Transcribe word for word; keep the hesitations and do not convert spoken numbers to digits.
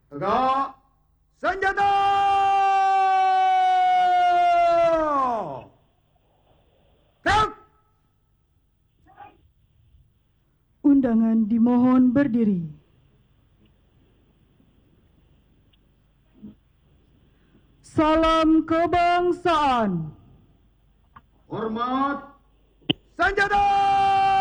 Tegak, senjata! Gerak! Undangan dimohon berdiri. Salam kebangsaan. Hormat, senjata!